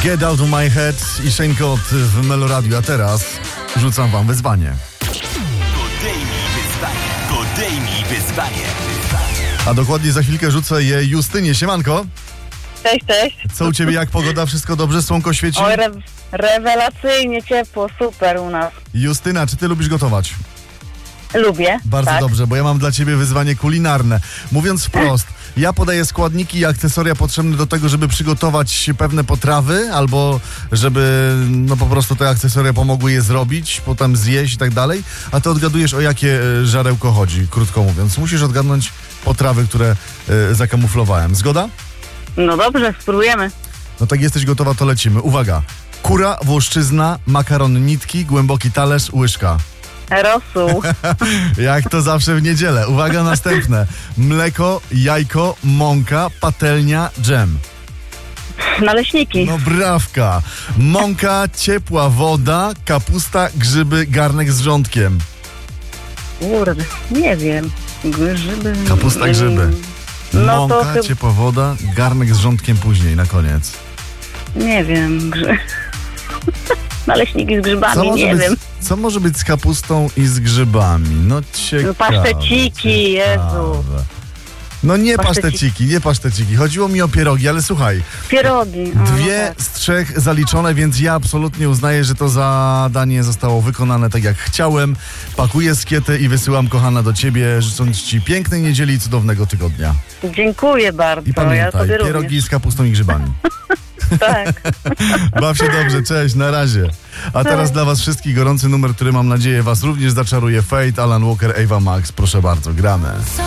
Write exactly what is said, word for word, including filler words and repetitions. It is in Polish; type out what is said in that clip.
Get Out of My Head i Shane Cott w Meloradiu, a teraz rzucam wam wyzwanie. Podejmij wyzwanie, podejmij wyzwanie. A dokładnie za chwilkę rzucę je Justynie. Siemanko. Cześć, cześć. Co u ciebie, jak pogoda? Wszystko dobrze? Słonko świeci? Oj, re- rewelacyjnie ciepło, super u nas. Justyna, czy ty lubisz gotować? Lubię. Bardzo tak. dobrze, bo ja mam dla ciebie wyzwanie kulinarne. Mówiąc wprost, ja podaję składniki i akcesoria potrzebne do tego, żeby przygotować pewne potrawy, albo żeby no po prostu te akcesoria pomogły je zrobić, potem zjeść i tak dalej, a ty odgadujesz, o jakie e, żarełko chodzi, krótko mówiąc. Musisz odgadnąć potrawy, które e, zakamuflowałem. Zgoda? No dobrze, spróbujemy. No tak, jesteś gotowa, to lecimy. Uwaga. Kura, włoszczyzna, makaron nitki, głęboki talerz, łyżka. Rosół, Jak to zawsze w niedzielę. Uwaga, następne. Mleko, jajko, mąka, patelnia, dżem. naleśniki, No brawka. Mąka, ciepła woda, kapusta, grzyby, garnek z wrzątkiem. kurde, nie wiem. Grzyby... Kapusta, grzyby. No to Mąka, chyba... ciepła woda, garnek z wrzątkiem później, na koniec. Nie wiem, grzy... Naleśniki z grzybami, Co może, nie być, wiem. co może być z kapustą i z grzybami? No ciekawe. No, paszteciki, Jezu. No nie Paszteci- paszteciki, nie paszteciki. Chodziło mi o pierogi, ale słuchaj. Pierogi. A, Dwie no tak. z trzech zaliczone, więc ja absolutnie uznaję, że to zadanie zostało wykonane tak jak chciałem. Pakuję skietę i wysyłam, kochana, do ciebie, życząc ci pięknej niedzieli i cudownego tygodnia. Dziękuję bardzo. I pamiętaj, ja sobie pierogi również. z kapustą i grzybami. Tak. Baw się dobrze, cześć, na razie. A teraz dla was wszystkich gorący numer, który mam nadzieję was również zaczaruje. Fate, Alan Walker, Ava Max, proszę bardzo, gramy.